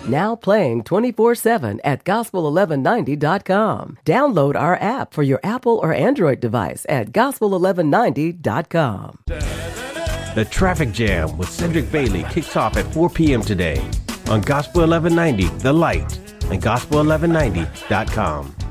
Now playing 24/7 at gospel1190.com. Download our app for your Apple or Android device at gospel1190.com. The Traffic Jam with Cedric Bailey kicks off at 4 p.m. today on Gospel 1190, The Light, and gospel1190.com.